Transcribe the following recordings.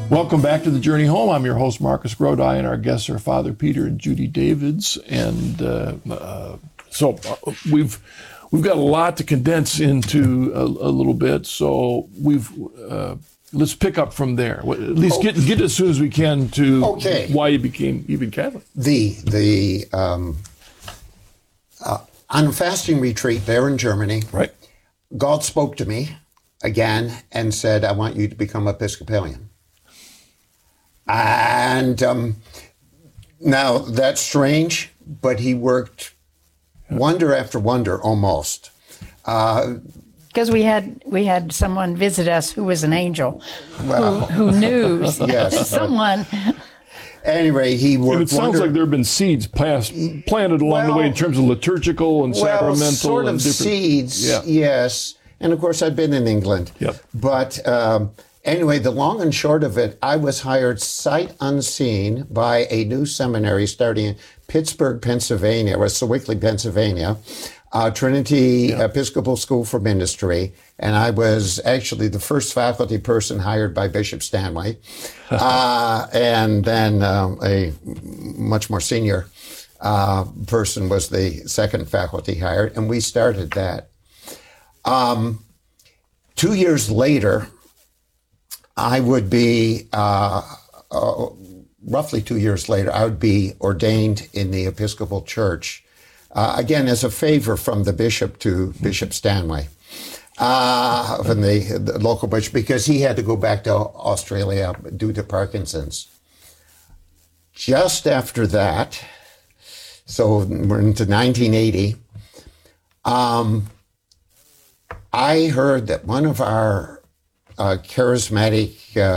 Welcome back to The Journey Home. I'm your host, Marcus Grodi, and our guests are Father Peter and Judy Davids. And so we've got a lot to condense into a little bit. So let's pick up from there. At least get as soon as we can to why you became even Catholic. On a fasting retreat there in Germany, right, God spoke to me again and said, I want you to become Episcopalian. And now that's strange, but he worked wonder after wonder almost. Because we had someone visit us who was an angel, who knew someone. Anyway, he worked. And it sounds like there have been seeds planted along the way in terms of liturgical and sacramental. Sort of seeds, yes. And of course, I've been in England. Yep. But anyway, the long and short of it, I was hired sight unseen by a new seminary starting in Pittsburgh, Pennsylvania, or Sewickley, Pennsylvania, Trinity Episcopal School for Ministry. And I was actually the first faculty person hired by Bishop Stanley. And then a much more senior person was the second faculty hired. And we started that. 2 years later, I would be, roughly 2 years later, I would be ordained in the Episcopal Church, again, as a favor from the bishop to Bishop Stanley, from the local bishop, because he had to go back to Australia due to Parkinson's. Just after that, so we're into 1980, I heard that one of our charismatic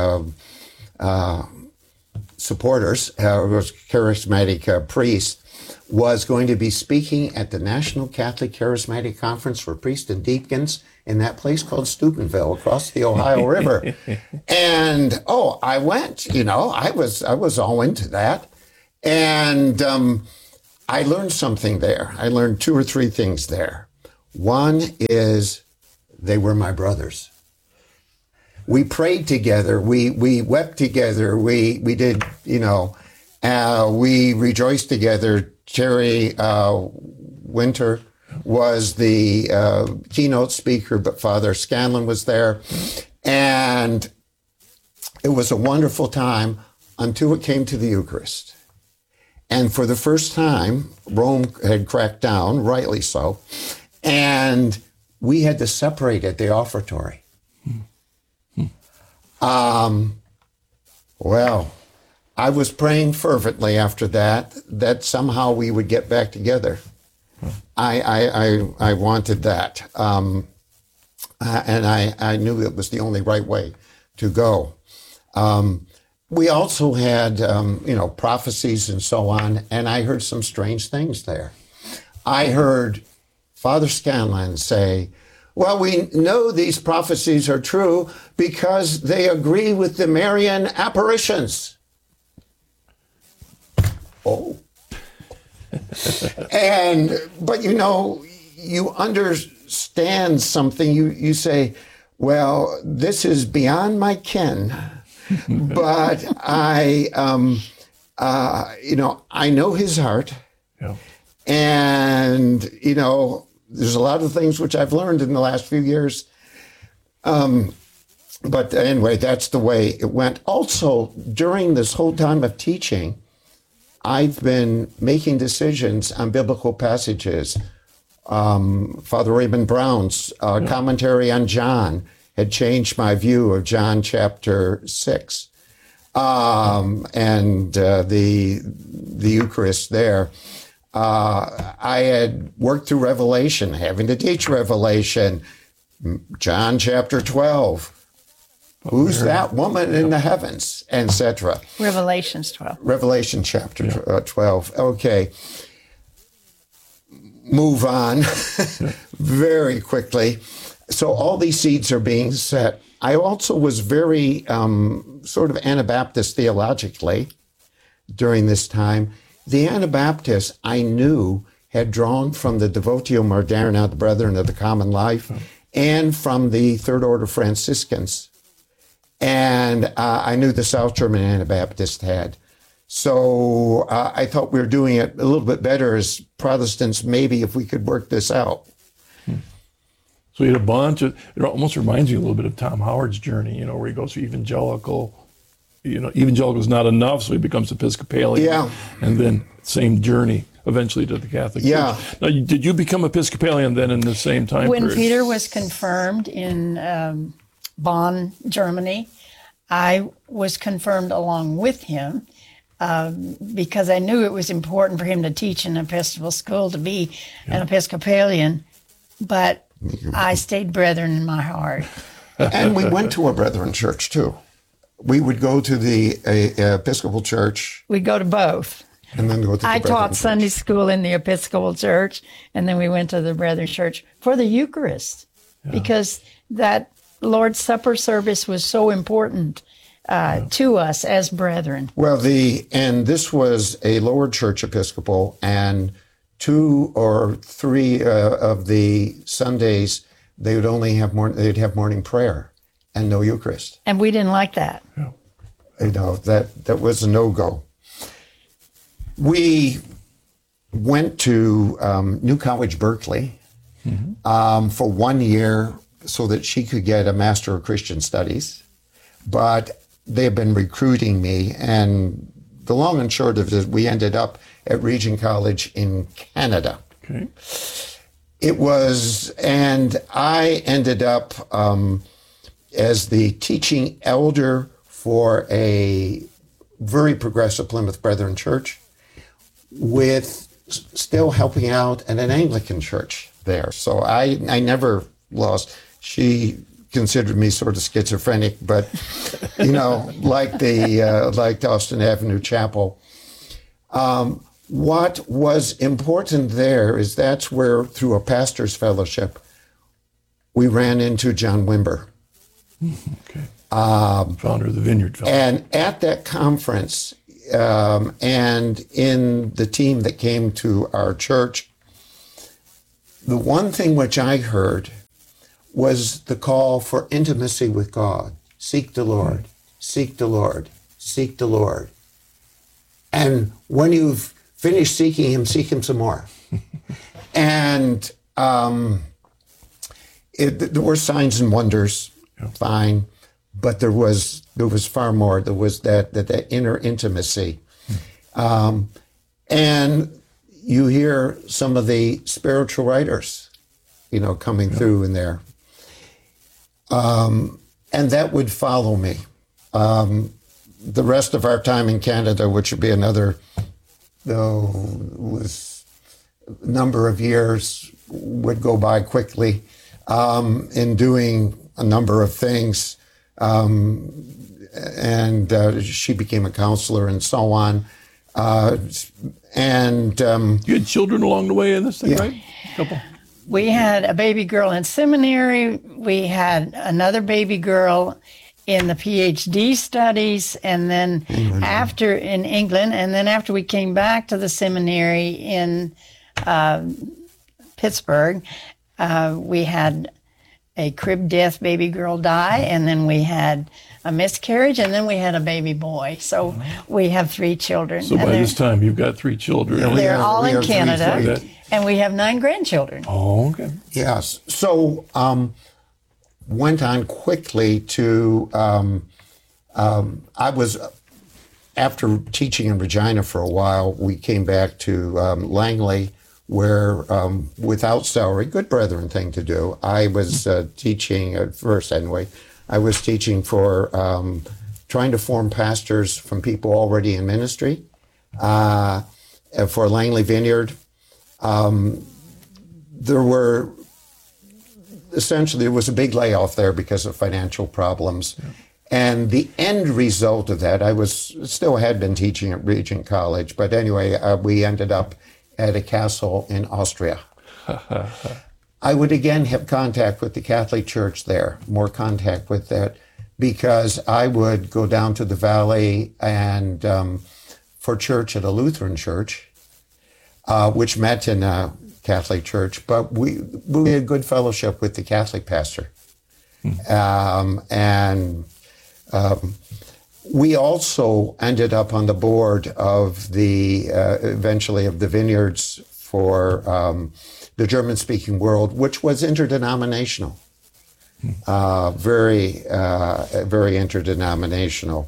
supporters, charismatic priest, was going to be speaking at the National Catholic Charismatic Conference for Priests and Deacons in that place called Steubenville across the Ohio River. And, I went, I was all into that. And I learned something there. I learned 2 or 3 things there. One is they were my brothers. We prayed together. We wept together. We did, we rejoiced together. Terry Winter was the keynote speaker, but Father Scanlon was there. And it was a wonderful time until it came to the Eucharist. And for the first time, Rome had cracked down, rightly so, and we had to separate at the offertory. Well, I was praying fervently after that somehow we would get back together. I wanted that. And I knew it was the only right way to go. We also had, prophecies and so on, and I heard some strange things there. I heard Father Scanlon say, well, we know these prophecies are true because they agree with the Marian apparitions. Oh. But you understand something. You say, well, this is beyond my ken, but I know his heart. Yeah. And, there's a lot of things which I've learned in the last few years. But anyway, that's the way it went. Also, during this whole time of teaching, I've been making decisions on biblical passages. Father Raymond Brown's commentary on John had changed my view of John chapter 6. And the Eucharist there. I had worked through Revelation, having to teach Revelation. John chapter 12. Who's that woman in the heavens, etc. Revelations 12. Revelation chapter 12. Okay. Move on very quickly. So all these seeds are being set. I also was very sort of Anabaptist theologically during this time. The Anabaptists, I knew, had drawn from the Devotio Moderna, the Brethren of the Common Life, and from the Third Order Franciscans. And and I knew the South German Anabaptists had. So I thought we were doing it a little bit better as Protestants, maybe if we could work this out. So you had a bunch of, it almost reminds you a little bit of Tom Howard's journey, you know, where he goes through evangelical, you know, evangelical is not enough, so he becomes Episcopalian. Yeah. And then same journey eventually to the Catholic Yeah. Church. Now, did you become Episcopalian then in the same time When period? Peter was confirmed in Bonn, Germany, I was confirmed along with him because I knew it was important for him to teach in an Episcopal school to be an Episcopalian, but I stayed Brethren in my heart. And we went to a Brethren church too. We would go to the Episcopal church We'd go to both. and then go to the I Brethren taught church. Sunday school in the Episcopal church, and then we went to the Brethren church for the Eucharist because that Lord's Supper service was so important to us as brethren. Well, and this was a lower church Episcopal, and 2 or 3 of the Sundays they would only have they'd have morning prayer and no Eucharist. And we didn't like that. You know, that was a no-go. We went to New College, Berkeley for 1 year so that she could get a Master of Christian Studies. But they've been recruiting me, and the long and short of it, we ended up at Regent College in Canada. Okay. It was, and I ended up as the teaching elder for a very progressive Plymouth Brethren church, with still helping out at an Anglican church there. So I never lost. She considered me sort of schizophrenic, but you know, like the Austin Avenue Chapel. What was important there is that's where, through a pastor's fellowship, we ran into John Wimber. Okay. Founder of the Vineyard Fellowship. And at that conference, and in the team that came to our church, the one thing which I heard was the call for intimacy with God. Seek the Lord, seek the Lord, seek the Lord. And when you've finished seeking Him, seek Him some more. And there were signs and wonders, fine, but there was far more. There was that inner intimacy. And you hear some of the spiritual writers, you know, coming through in there. And that would follow me. The rest of our time in Canada, which would be another, was a number of years, would go by quickly in doing a number of things. And she became a counselor and so on. You had children along the way in this thing, right? A couple. We had a baby girl in seminary. We had another baby girl in the PhD studies, and then after in England, and then after we came back to the seminary in Pittsburgh, we had a crib death baby girl die, and then we had a miscarriage, and then we had a baby boy. So we have 3 children. So by this time, you've got 3 children. They're all in have 3 Canada, children. and we have 9 grandchildren. Oh, okay. Yes. So went on quickly to, I was, after teaching in Regina for a while, we came back to Langley, where without salary, good brethren thing to do. I was teaching, at first anyway, I was teaching for trying to form pastors from people already in ministry for Langley Vineyard. There was a big layoff there because of financial problems. Yeah. And the end result of that, I still had been teaching at Regent College, but anyway, we ended up at a castle in Austria. I would again have contact with the Catholic Church there, more contact with that, because I would go down to the valley and for church at a Lutheran church, which met in a Catholic church, but we had good fellowship with the Catholic pastor. And We also ended up on the board of eventually of the Vineyards for the German-speaking world, which was interdenominational, very interdenominational.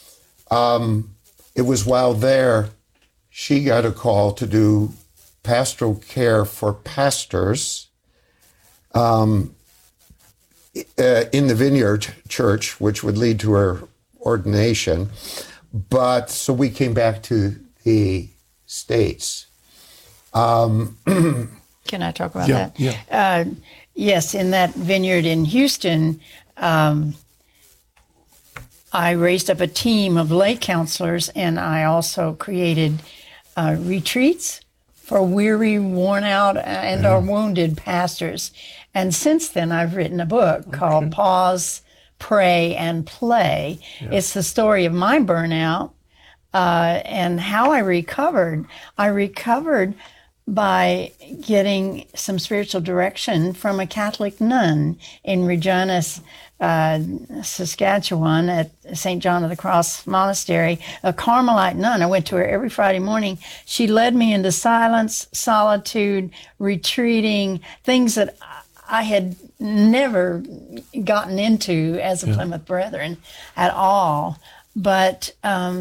It was while there, she got a call to do pastoral care for pastors in the Vineyard Church, which would lead to her ordination. But so we came back to the States. Can I talk about that? Yeah. Yes, in that vineyard in Houston, I raised up a team of lay counselors, and I also created retreats for weary, worn out, and or wounded pastors. And since then, I've written a book called Pause, Pray, and Play. Yeah. It's the story of my burnout and how I recovered. I recovered by getting some spiritual direction from a Catholic nun in Regina, Saskatchewan at St. John of the Cross Monastery, a Carmelite nun. I went to her every Friday morning. She led me into silence, solitude, retreating, things that I had never gotten into as a Plymouth Brethren at all. But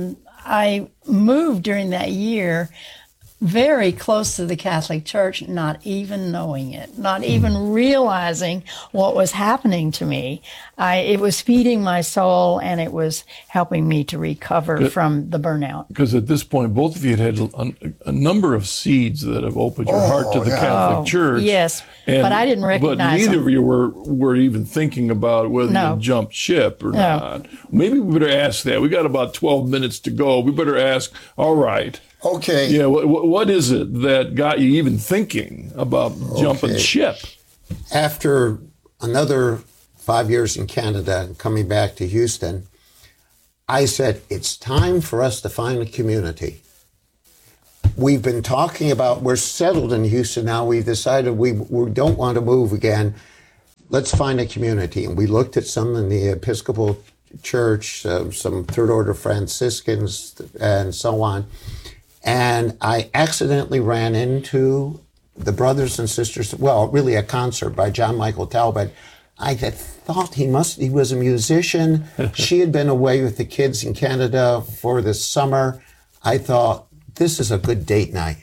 I moved during that year very close to the Catholic Church, not even knowing it, not even realizing what was happening to me. It was feeding my soul, and it was helping me to recover from the burnout. Because at this point, both of you had a number of seeds that have opened your heart to the Catholic Church. Yes, but I didn't recognize But neither them. of you were even thinking about whether you jumped ship or not. Maybe we better ask that. We got about 12 minutes to go. We better ask, all right. Okay. Yeah, what is it that got you even thinking about jumping ship? After another 5 years in Canada and coming back to Houston, I said, it's time for us to find a community. We've been talking about, we're settled in Houston now. We've decided we don't want to move again. Let's find a community. And we looked at some in the Episcopal Church, some Third Order Franciscans, and so on. And I accidentally ran into the Brothers and Sisters, well, really a concert by John Michael Talbot. I had thought he was a musician. She had been away with the kids in Canada for the summer. I thought, this is a good date night.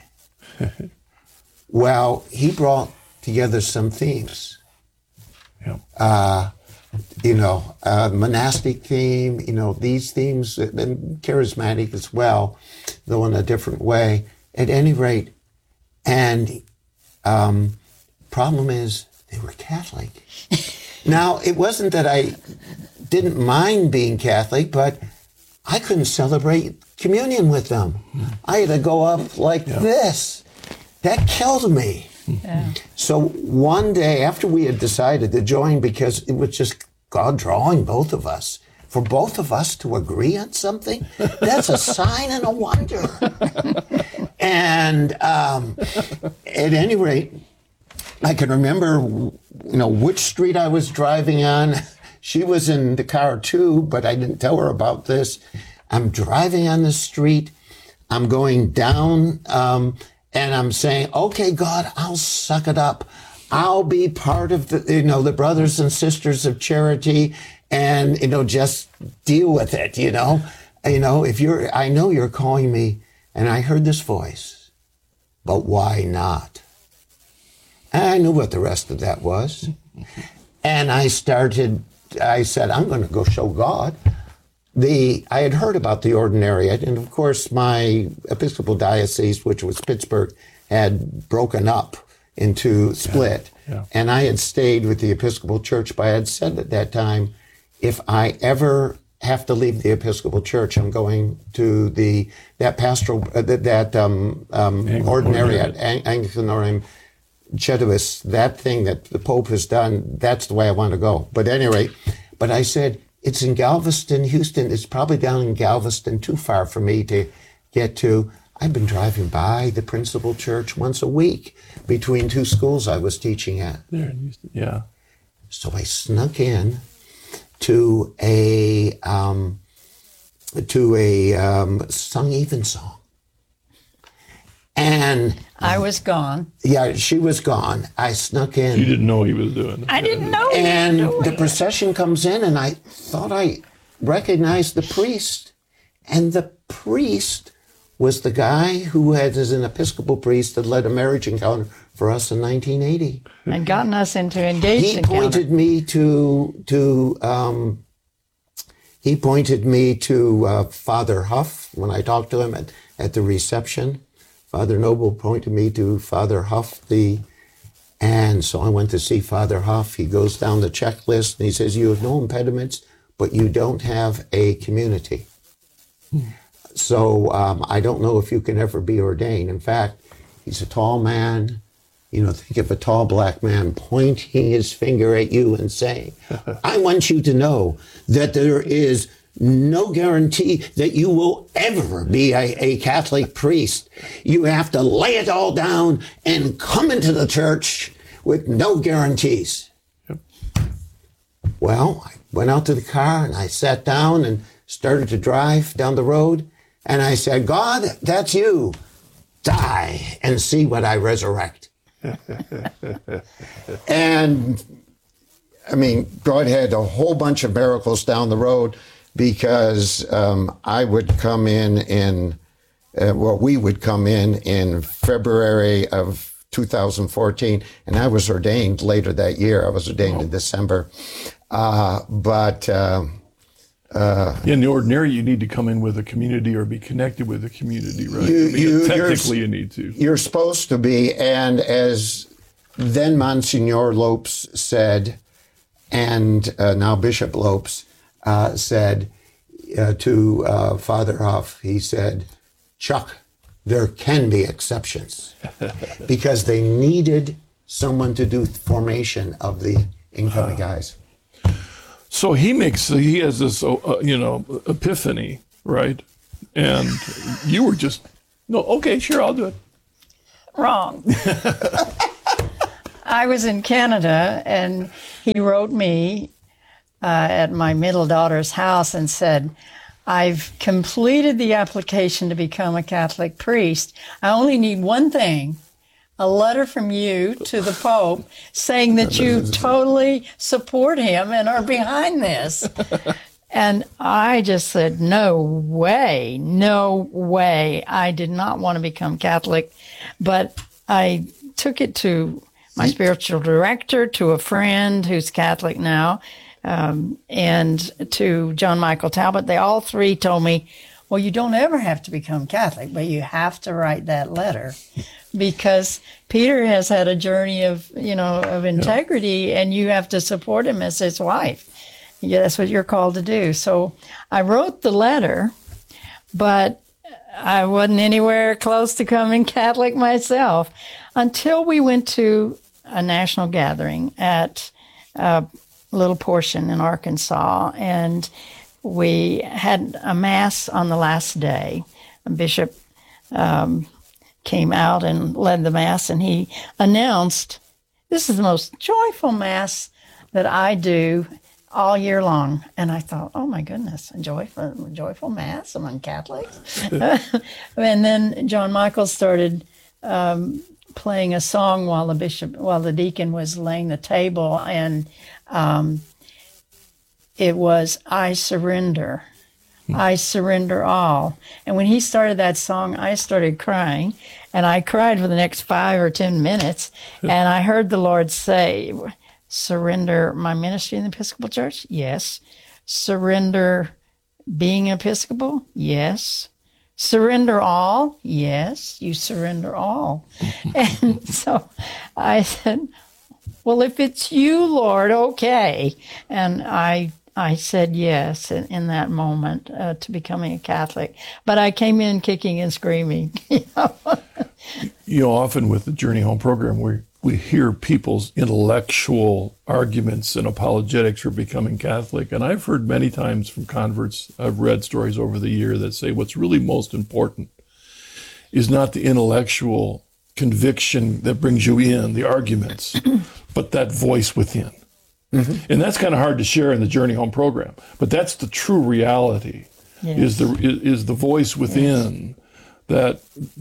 Well, he brought together some themes. Yeah. Monastic theme, these themes, and charismatic as well, though in a different way. At any rate, and problem is, they were Catholic. Now, it wasn't that I didn't mind being Catholic, but I couldn't celebrate communion with them. I had to go up like this. That killed me. Yeah. So one day, after we had decided to join, because it was just God drawing both of us, for both of us to agree on something, that's a sign and a wonder. And at any rate, I can remember, which street I was driving on. She was in the car too, but I didn't tell her about this. I'm driving on the street. I'm going down, and I'm saying, okay, God, I'll suck it up. I'll be part of the Brothers and Sisters of Charity, and, just deal with it, I know you're calling me, and I heard this voice, but why not? And I knew what the rest of that was. And I said, I'm going to go show God. I had heard about the ordinariate, and of course my Episcopal diocese, which was Pittsburgh, had broken up into split. Yeah. And I had stayed with the Episcopal Church, but I had said at that time, if I ever have to leave the Episcopal Church, I'm going to that pastoral, ordinariate, Anglicanorum Cetuus, that thing that the Pope has done, that's the way I want to go. But at any rate, but I said, it's in Galveston, Houston. It's probably down in Galveston, too far for me to get to. I've been driving by the principal church once a week between two schools I was teaching at. There in Houston, yeah. So I snuck in, to a Sung Evensong. And I was gone. yeah, she was gone. I snuck in. You didn't know he was doing it. I didn't know. And he was doing the it. procession comes in, and I thought I recognized the priest. And the priest was the guy who as an Episcopal priest, had led a marriage encounter for us in 1980. And gotten us into engaged He encounter. pointed me to Father Huff when I talked to him at the reception. Father Noble pointed me to Father Huff, and so I went to see Father Huff. He goes down the checklist and he says, "You have no impediments, but you don't have a community. So I don't know if you can ever be ordained." In fact, he's a tall man. You know, think of a tall black man pointing his finger at you and saying, "I want you to know that there is no guarantee that you will ever be a Catholic priest. You have to lay it all down and come into the church with no guarantees." Yep. Well, I went out to the car and I sat down and started to drive down the road. And I said, "God, that's you. Die and see what I resurrect." And I mean, God had a whole bunch of miracles down the road, because I would come we would come in February of 2014, and I was ordained later that year. I was ordained in December. In the ordinary, you need to come in with a community or be connected with a community, right? Technically, you need to. You're supposed to be, and as then Monsignor Lopes said, and now Bishop Lopes said to Father Huff, he said, "Chuck, there can be exceptions," because they needed someone to do formation of the incoming guys. So he has this, epiphany, right? And you were just, no, okay, sure, I'll do it. Wrong. I was in Canada, and he wrote me at my middle daughter's house and said, "I've completed the application to become a Catholic priest. I only need one thing, a letter from you to the Pope saying that you totally support him and are behind this." And I just said, no way. I did not want to become Catholic, but I took it to my spiritual director, to a friend who's Catholic now, and to John Michael Talbot. They all three told me, "Well, you don't ever have to become Catholic, but you have to write that letter." Because Peter has had a journey of integrity, and you have to support him as his wife. Yeah, that's what you're called to do. So I wrote the letter, but I wasn't anywhere close to becoming Catholic myself until we went to a national gathering at a little portion in Arkansas, and we had a mass on the last day. A bishop came out and led the mass, and he announced, "This is the most joyful mass that I do all year long." And I thought, oh my goodness, a joyful mass among Catholics. And then John Michael started playing a song while the deacon was laying the table, and it was "I Surrender. I surrender all." And when he started that song, I started crying, and I cried for the next 5 or 10 minutes. And I heard the Lord say, "Surrender my ministry in the Episcopal Church?" Yes. "Surrender being Episcopal?" Yes. "Surrender all?" Yes, you surrender all. And so I said, "Well, if it's you, Lord, okay." And I said yes in that moment to becoming a Catholic. But I came in kicking and screaming. Often with the Journey Home program, we hear people's intellectual arguments and apologetics for becoming Catholic. And I've heard many times from converts, I've read stories over the year that say what's really most important is not the intellectual conviction that brings you in, the arguments, but that voice within. And that's kind of hard to share in the Journey Home program. But that's the true reality, Yes. is the voice within that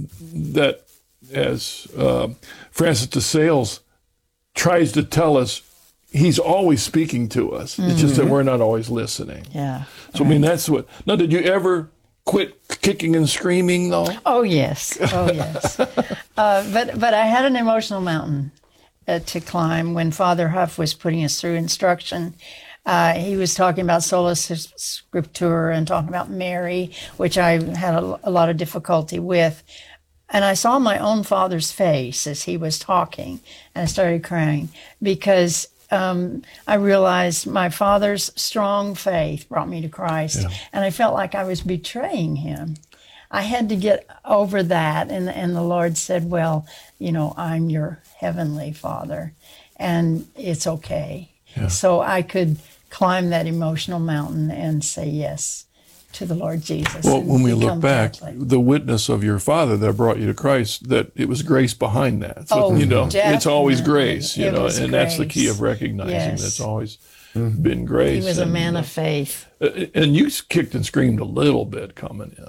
as Francis de Sales tries to tell us, he's always speaking to us. It's just that we're not always listening. Yeah. So, I mean, that's what. Now, did you ever quit kicking and screaming, though? Oh yes. Oh yes. But I had an emotional mountain to climb when Father Huff was putting us through instruction. He was talking about sola scriptura and talking about Mary, which I had a lot of difficulty with. And I saw my own father's face as he was talking, and I started crying because I realized my father's strong faith brought me to Christ, and I felt like I was betraying him. I had to get over that, and the Lord said, well, you know, I'm your heavenly Father, and it's okay. Yeah. So I could climb that emotional mountain and say yes to the Lord Jesus. Well, and when we look become back, Catholic. the witness of your father that brought you to Christ, that it was grace behind that. So, Oh, you know, it's always definitely. grace, you It know, was and that's the key grace. of recognizing Yes. that's always been grace. He was a And, man of faith. And you kicked and screamed a little bit coming in.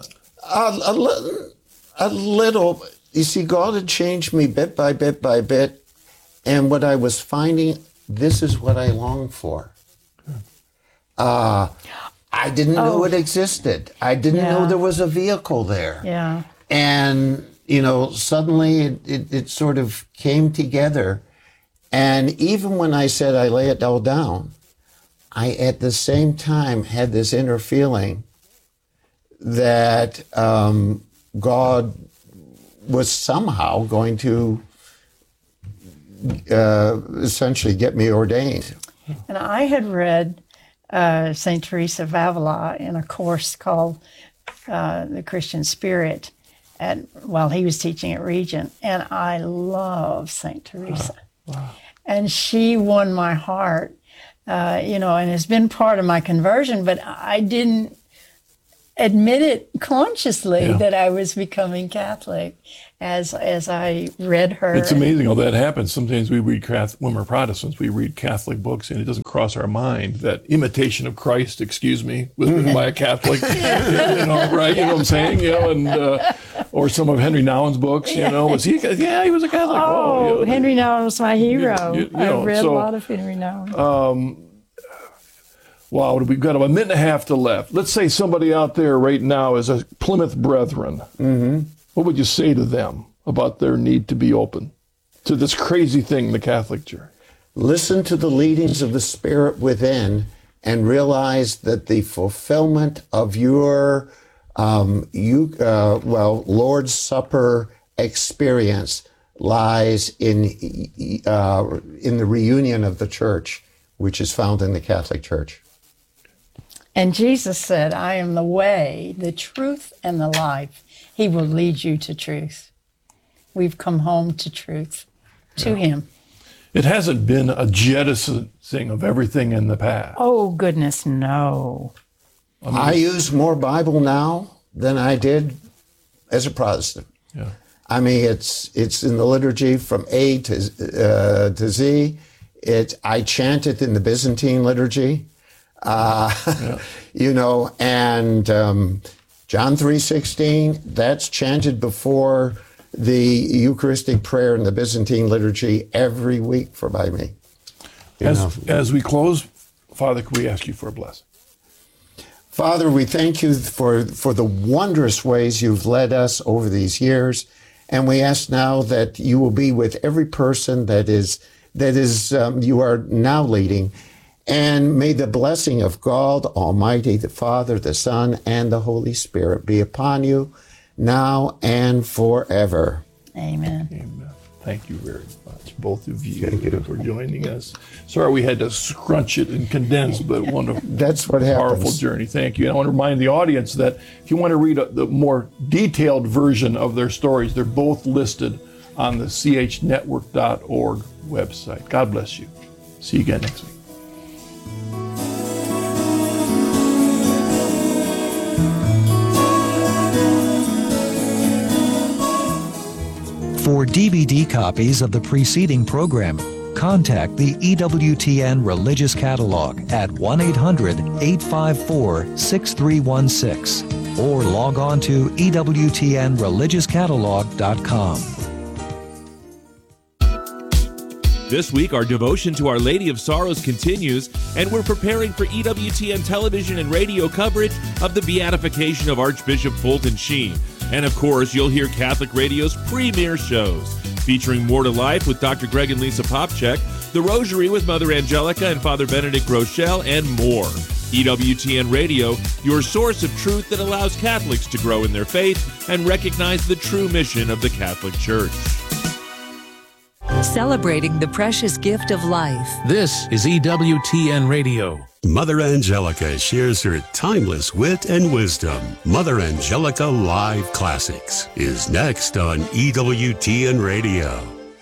A little. You see, God had changed me bit by bit by bit, and what I was finding, this is what I longed for. I didn't know it existed. I didn't know Yeah. there was a vehicle there. Yeah. And, you know, suddenly it sort of came together. And even when I said I lay it all down, I at the same time had this inner feeling that God was somehow going to essentially get me ordained. And I had read St. Teresa of Avila in a course called The Christian Spirit while he was teaching at Regent. And I love St. Teresa. And she won my heart, you know, and has been part of my conversion, but I didn't admit it consciously that I was becoming Catholic as I read her. It's amazing how that happens. Sometimes we read, when we're Protestants, we read Catholic books and it doesn't cross our mind that Imitation of Christ, excuse me, was written by a Catholic, you know, right? You know what I'm saying? You know, and, or some of Henry Nouwen's books, you know, was he? Yeah, he was a Catholic. Oh, you know, Henry Nouwen was my hero. you know, I read so- a lot of Henry Nouwen. Wow, we've got a minute and a half to left. Let's say somebody out there right now is a Plymouth Brethren. Mm-hmm. What would you say to them about their need to be open to this crazy thing, the Catholic Church? Listen to the leadings of the Spirit within and realize that the fulfillment of your Lord's Supper experience lies in the reunion of the church, which is found in the Catholic Church. And Jesus said, I am the way, the truth, and the life. He will lead you to truth. We've come home to truth, to Him. It hasn't been a jettisoning of everything in the past. Oh, goodness, no. I use more Bible now than I did as a Protestant. Yeah. I mean, it's in the liturgy from A to Z. I chant it in the Byzantine liturgy, you know, and John 3:16, that's chanted before the Eucharistic prayer in the Byzantine liturgy every week by me. As we close, Father, could we ask you for a blessing? Father, we thank you for the wondrous ways you've led us over these years, and we ask now that you will be with every person that is you are now leading, and may the blessing of God Almighty, the Father, the Son, and the Holy Spirit be upon you now and forever. Amen. Amen. Thank you very much, both of you, for joining us. Sorry we had to scrunch it and condense, but what a That's what happens. powerful journey. Thank you. And I want to remind the audience that if you want to read the more detailed version of their stories, they're both listed on the chnetwork.org website. God bless you. See you again next week. For DVD copies of the preceding program, contact the EWTN Religious Catalog at 1-800-854-6316 or log on to EWTNReligiousCatalog.com. This week, our devotion to Our Lady of Sorrows continues, and we're preparing for EWTN television and radio coverage of the beatification of Archbishop Fulton Sheen. And of course, you'll hear Catholic Radio's premier shows, featuring More to Life with Dr. Greg and Lisa Popchak, The Rosary with Mother Angelica and Father Benedict Rochelle, and more. EWTN Radio, your source of truth that allows Catholics to grow in their faith and recognize the true mission of the Catholic Church. Celebrating the precious gift of life. This is EWTN Radio. Mother Angelica shares her timeless wit and wisdom. Mother Angelica Live Classics is next on EWTN Radio.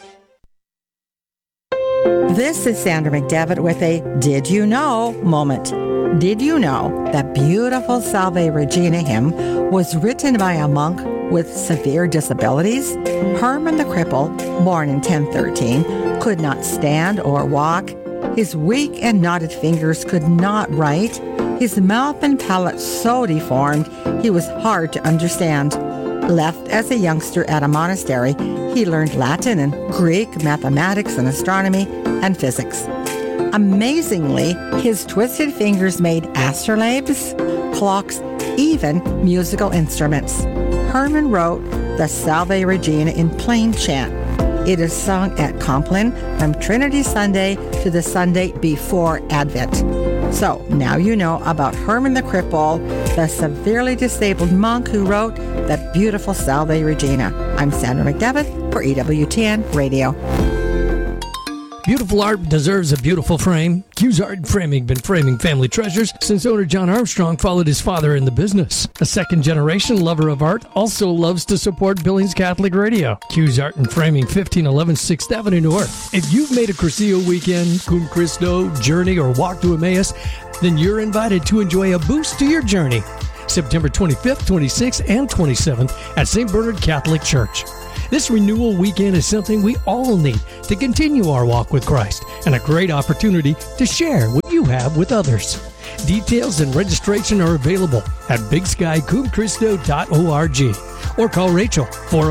This is Sandra McDevitt with a Did You Know moment. Did you know that beautiful Salve Regina hymn was written by a monk with severe disabilities? Herman the Cripple, born in 1013, could not stand or walk. His weak and knotted fingers could not write. His mouth and palate so deformed, he was hard to understand. Left as a youngster at a monastery, he learned Latin and Greek, mathematics and astronomy, and physics. Amazingly, his twisted fingers made astrolabes, clocks, even musical instruments. Herman wrote the Salve Regina in plain chant. It is sung at Compline from Trinity Sunday to the Sunday before Advent. So now you know about Herman the Cripple, the severely disabled monk who wrote the beautiful Salve Regina. I'm Sandra McDevitt for EWTN Radio. Beautiful art deserves a beautiful frame. Q's Art and Framing been framing family treasures since owner John Armstrong followed his father in the business. A second-generation lover of art also loves to support Billings Catholic Radio. Q's Art and Framing, 1511 6th Avenue North. If you've made a Cursillo weekend, Cum Christo, journey, or walk to Emmaus, then you're invited to enjoy a boost to your journey. September 25th, 26th, and 27th at St. Bernard Catholic Church. This renewal weekend is something we all need to continue our walk with Christ and a great opportunity to share what you have with others. Details and registration are available at bigskycumcristo.org or call Rachel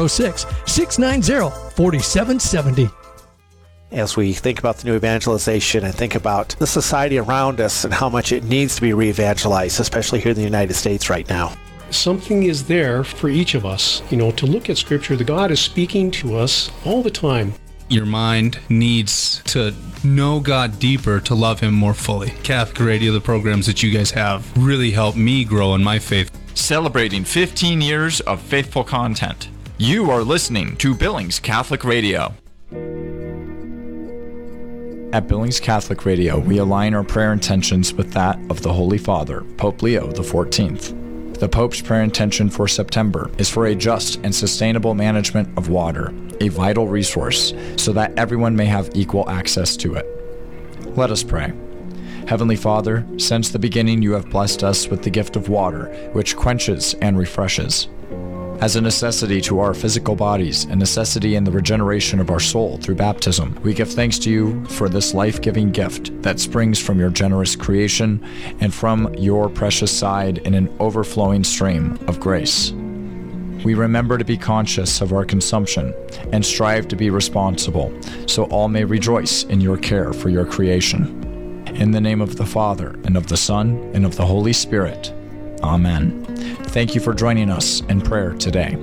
406-690-4770. As we think about the new evangelization and think about the society around us and how much it needs to be re-evangelized, especially here in the United States right now. Something is there for each of us, to look at Scripture. The God is speaking to us all the time. Your mind needs to know God deeper to love Him more fully. Catholic Radio, the programs that you guys have, really helped me grow in my faith. Celebrating 15 years of faithful content. You are listening to Billings Catholic Radio. At Billings Catholic Radio, we align our prayer intentions with that of the Holy Father, Pope Leo XIV. The Pope's prayer intention for September is for a just and sustainable management of water, a vital resource, so that everyone may have equal access to it. Let us pray. Heavenly Father, since the beginning you have blessed us with the gift of water, which quenches and refreshes. As a necessity to our physical bodies, a necessity in the regeneration of our soul through baptism, we give thanks to you for this life-giving gift that springs from your generous creation and from your precious side in an overflowing stream of grace. We remember to be conscious of our consumption and strive to be responsible, so all may rejoice in your care for your creation. In the name of the Father, and of the Son, and of the Holy Spirit. Amen. Thank you for joining us in prayer today.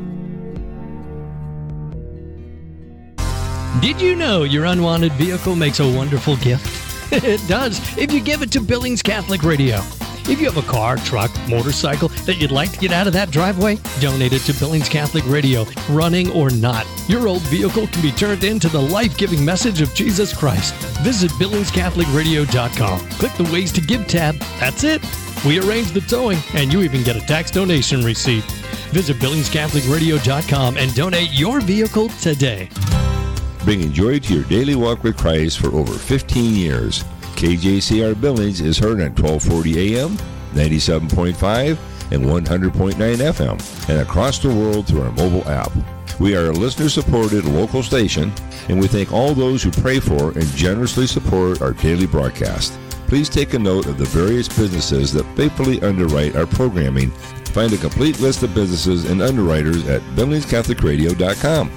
Did you know your unwanted vehicle makes a wonderful gift? It does, if you give it to Billings Catholic Radio. If you have a car, truck, motorcycle that you'd like to get out of that driveway, donate it to Billings Catholic Radio, running or not. Your old vehicle can be turned into the life-giving message of Jesus Christ. Visit BillingsCatholicRadio.com. Click the Ways to Give tab. That's it. We arrange the towing, and you even get a tax donation receipt. Visit BillingsCatholicRadio.com and donate your vehicle today. Bringing joy to your daily walk with Christ for over 15 years. KJCR Billings is heard on 1240 AM, 97.5, and 100.9 FM, and across the world through our mobile app. We are a listener-supported local station, and we thank all those who pray for and generously support our daily broadcast. Please take a note of the various businesses that faithfully underwrite our programming. Find a complete list of businesses and underwriters at BillingsCatholicRadio.com.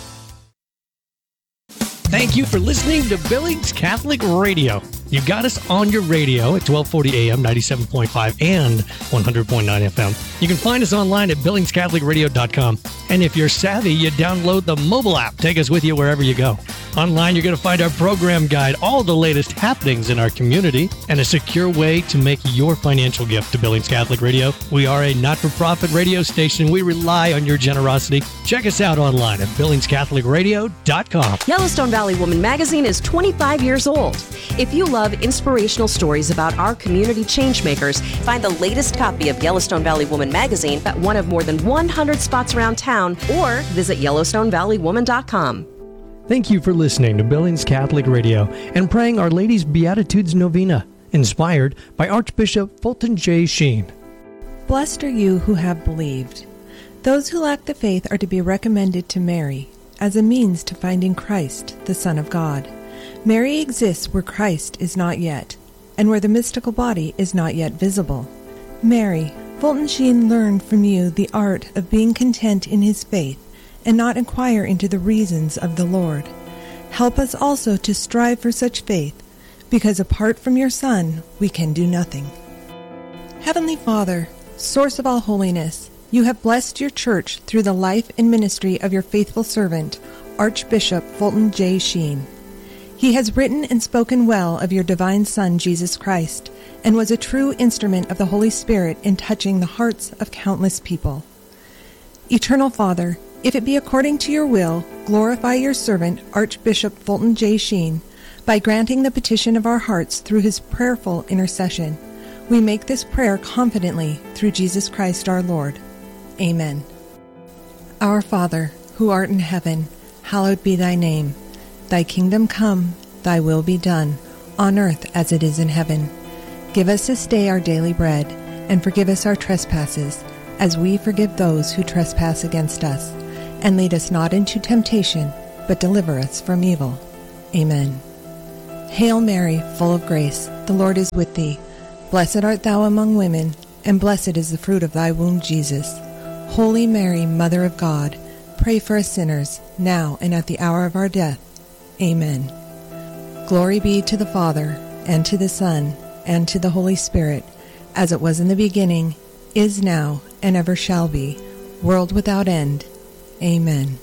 Thank you for listening to Billings Catholic Radio. You got us on your radio at 1240 AM, 97.5 and 100.9 FM. You can find us online at BillingsCatholicRadio.com. And if you're savvy, you download the mobile app. Take us with you wherever you go. Online, you're going to find our program guide, all the latest happenings in our community, and a secure way to make your financial gift to Billings Catholic Radio. We are a not-for-profit radio station. We rely on your generosity. Check us out online at BillingsCatholicRadio.com. Yellowstone Valley Woman magazine is 25 years old. If you love inspirational stories about our community changemakers, find the latest copy of Yellowstone Valley Woman magazine at one of more than 100 spots around town or visit YellowstoneValleyWoman.com. Thank you for listening to Billings Catholic Radio and praying Our Lady's Beatitudes Novena, inspired by Archbishop Fulton J. Sheen. Blessed are you who have believed. Those who lack the faith are to be recommended to Mary as a means to finding Christ, the Son of God. Mary exists where Christ is not yet, and where the mystical body is not yet visible. Mary, Fulton Sheen learned from you the art of being content in his faith and not inquire into the reasons of the Lord. Help us also to strive for such faith, because apart from your Son, we can do nothing. Heavenly Father, source of all holiness, you have blessed your church through the life and ministry of your faithful servant, Archbishop Fulton J. Sheen. He has written and spoken well of your divine Son, Jesus Christ, and was a true instrument of the Holy Spirit in touching the hearts of countless people. Eternal Father, if it be according to your will, glorify your servant, Archbishop Fulton J. Sheen, by granting the petition of our hearts through his prayerful intercession. We make this prayer confidently through Jesus Christ our Lord. Amen. Our Father, who art in heaven, hallowed be thy name. Thy kingdom come, thy will be done, on earth as it is in heaven. Give us this day our daily bread, and forgive us our trespasses, as we forgive those who trespass against us. And lead us not into temptation, but deliver us from evil. Amen. Hail Mary, full of grace, the Lord is with thee. Blessed art thou among women, and blessed is the fruit of thy womb, Jesus. Holy Mary, Mother of God, pray for us sinners, now and at the hour of our death. Amen. Glory be to the Father, and to the Son, and to the Holy Spirit, as it was in the beginning, is now, and ever shall be, world without end. Amen.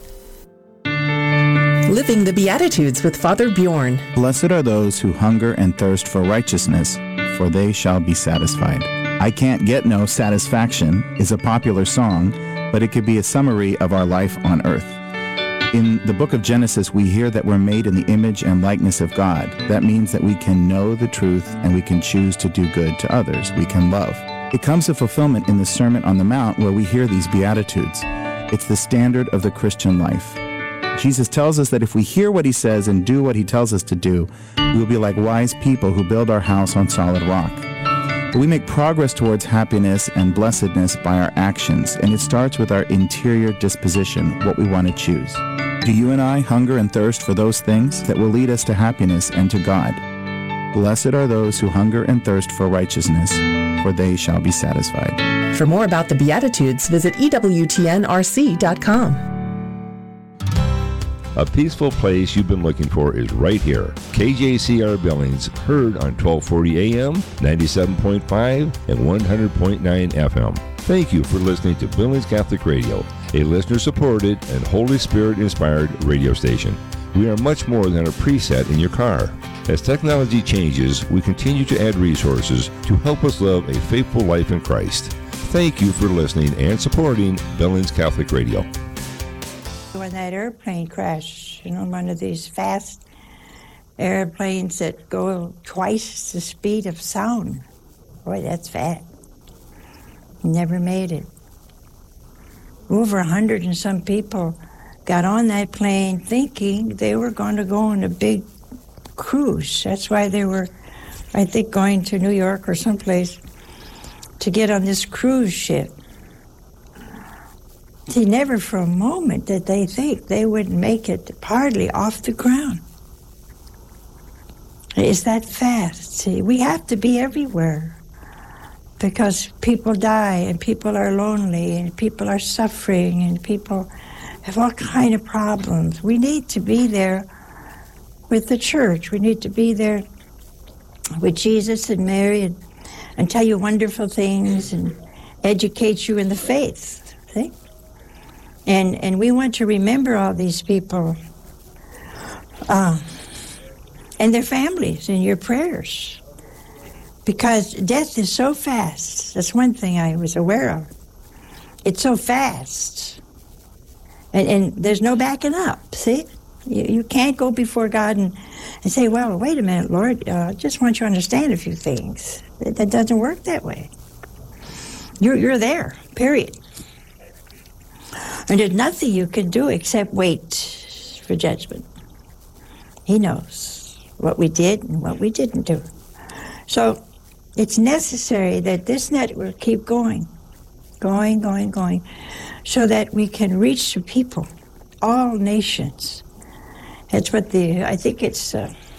Living the Beatitudes with Father Bjorn. Blessed are those who hunger and thirst for righteousness, for they shall be satisfied. I Can't Get No Satisfaction is a popular song, but it could be a summary of our life on earth. In the book of Genesis, we hear that we're made in the image and likeness of God. That means that we can know the truth and we can choose to do good to others. We can love. It comes to fulfillment in the Sermon on the Mount, where we hear these Beatitudes. It's the standard of the Christian life. Jesus tells us that if we hear what he says and do what he tells us to do, we'll be like wise people who build our house on solid rock. But we make progress towards happiness and blessedness by our actions, and it starts with our interior disposition, what we want to choose. Do you and I hunger and thirst for those things that will lead us to happiness and to God? Blessed are those who hunger and thirst for righteousness, for they shall be satisfied. For more about the Beatitudes, visit EWTNRC.com. A peaceful place you've been looking for is right here. KJCR Billings, heard on 1240 AM, 97.5, and 100.9 FM. Thank you for listening to Billings Catholic Radio, a listener-supported and Holy Spirit-inspired radio station. We are much more than a preset in your car. As technology changes, we continue to add resources to help us live a faithful life in Christ. Thank you for listening and supporting Billings Catholic Radio. When that airplane crashed, one of these fast airplanes that go twice the speed of sound. Boy, that's fast. Never made it. Over 100 and some people got on that plane thinking they were going to go on a big cruise. That's why they were, I think, going to New York or someplace to get on this cruise ship. See, never for a moment did they think they would make it hardly off the ground. It's that fast. See, we have to be everywhere because people die and people are lonely and people are suffering and people have all kind of problems. We need to be there with the church. We need to be there with Jesus and Mary and tell you wonderful things and educate you in the faith. See? And we want to remember all these people and their families in your prayers. Because death is so fast. That's one thing I was aware of. It's so fast. And there's no backing up, see? You can't go before God and say, well, wait a minute, Lord, I just want you to understand a few things. That doesn't work that way. You're there, period. And there's nothing you can do except wait for judgment. He knows what we did and what we didn't do. So it's necessary that this network keep going, so that we can reach the people, all nations. That's what I think it's,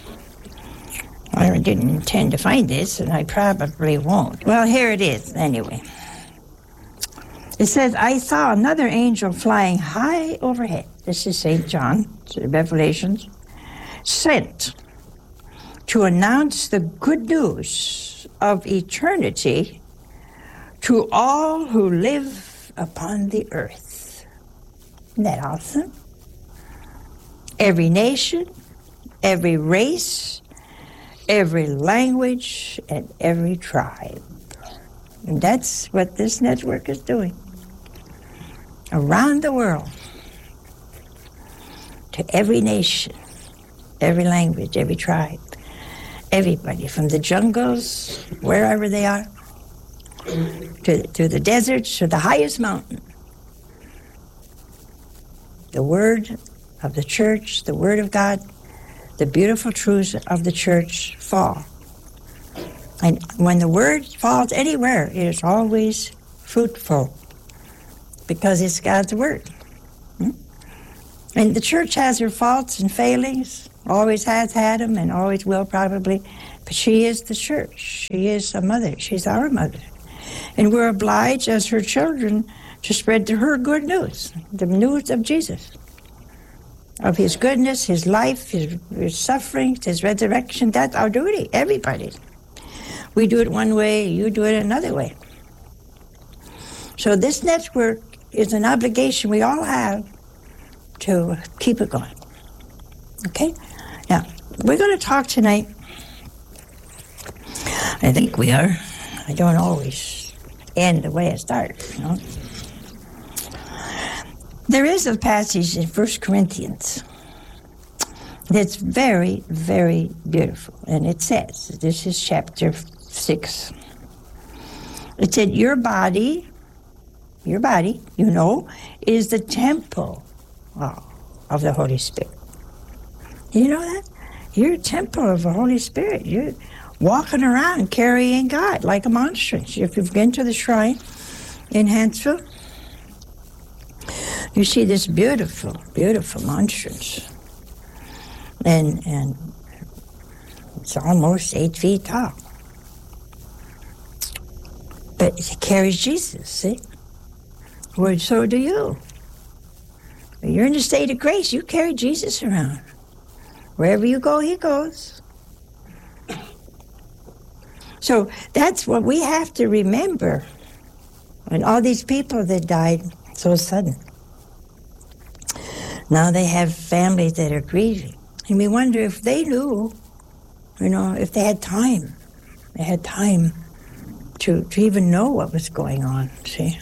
I didn't intend to find this, and I probably won't. Well, here it is, anyway. It says, I saw another angel flying high overhead. This is St. John, Revelations, sent to announce the good news of eternity to all who live upon the earth. Isn't that awesome? Every nation, every race, every language, and every tribe. And that's what this network is doing. Around the world, to every nation, every language, every tribe, everybody, from the jungles, wherever they are, to the deserts, to the highest mountain. The word of the church, the word of God, the beautiful truths of the church fall. And when the word falls anywhere, it is always fruitful because it's God's word. And the church has her faults and failings, always has had them and always will probably, but she is the church. She is a mother. She's our mother. And we're obliged as her children to spread to her good news, the news of Jesus, of his goodness, his life, his sufferings, his resurrection. That's our duty, everybody. We do it one way, you do it another way. So this network is an obligation we all have to keep it going. Okay? Now, we're going to talk tonight. I think we are. I don't always end the way I start, you know. There is a passage in 1 Corinthians that's very, very beautiful. And it says, this is chapter 6. It said, your body, you know, is the temple of the Holy Spirit. You know that? You're a temple of the Holy Spirit. You're walking around carrying God like a monstrance. If you've been to the shrine in Hansville, you see this beautiful, beautiful monstrance. And it's almost 8 feet tall. But it carries Jesus, see? Well, so do you. When you're in a state of grace, you carry Jesus around. Wherever you go, he goes. So that's what we have to remember. And all these people that died so sudden. Now they have families that are grieving. And we wonder if they knew, you know, if they had time. They had time to even know what was going on, see?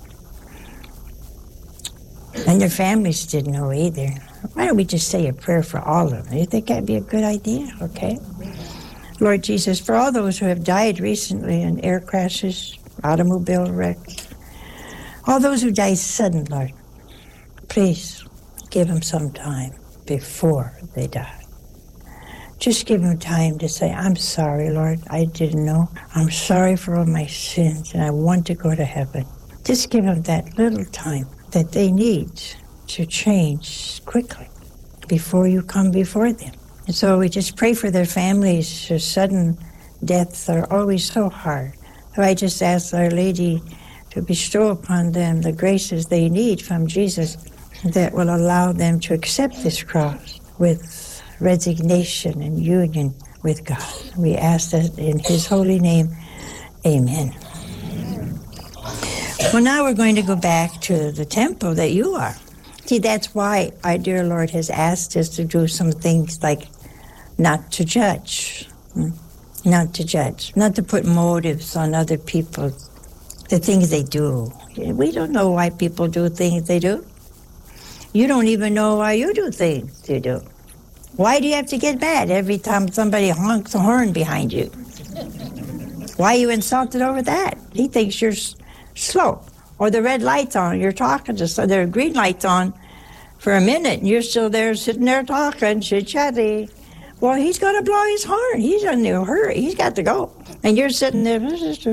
And their families didn't know either. Why don't we just say a prayer for all of them? You think that'd be a good idea? Okay. Lord Jesus, for all those who have died recently in air crashes, automobile wrecks, all those who died sudden, Lord, please give them some time before they die. Just give them time to say, I'm sorry, Lord, I didn't know. I'm sorry for all my sins, and I want to go to heaven. Just give them that little time that they need to change quickly before you come before them. And so we just pray for their families. Their sudden deaths are always so hard. So I just ask Our Lady to bestow upon them the graces they need from Jesus that will allow them to accept this cross with resignation and union with God. We ask that in His holy name. Amen. Well, now we're going to go back to the temple that you are. See, that's why our dear Lord has asked us to do some things like not to judge, not to put motives on other people, the things they do. We don't know why people do things they do. You don't even know why you do things you do. Why do you have to get mad every time somebody honks a horn behind you? Why are you insulted over that? He thinks you're slow. Or the red light's on, you're talking to so there are green lights on for a minute, and you're still there sitting there talking, chit-chatty. Well, he's going to blow his horn. He's in a hurry. He's got to go. And you're sitting there.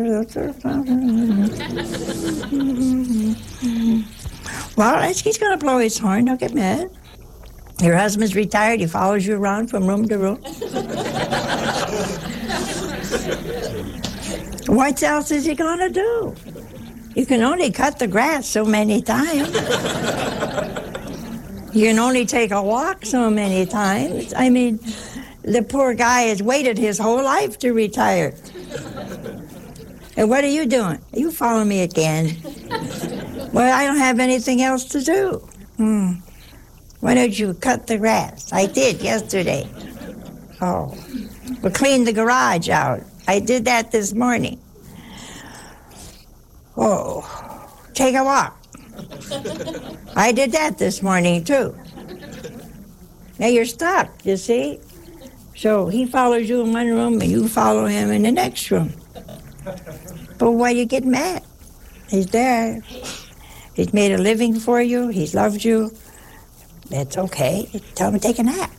Well, he's going to blow his horn. Don't get mad. Your husband's retired. He follows you around from room to room. What else is he going to do? You can only cut the grass so many times. You can only take a walk so many times. I mean, the poor guy has waited his whole life to retire. And what are you doing? You follow me again. Well, I don't have anything else to do. Why don't you cut the grass? I did yesterday. Oh, we'll clean the garage out. I did that this morning. Oh, take a walk. I did that this morning, too. Now you're stuck, you see? So he follows you in one room and you follow him in the next room. But why you get mad? He's there. He's made a living for you. He's loved you. That's okay. Tell him to take a nap.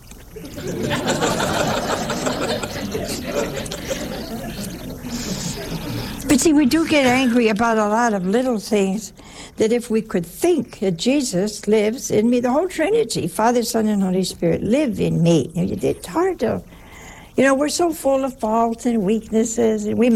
But see, we do get angry about a lot of little things, that if we could think that Jesus lives in me, the whole Trinity, Father, Son, and Holy Spirit, live in me. It's hard to, we're so full of faults and weaknesses, and we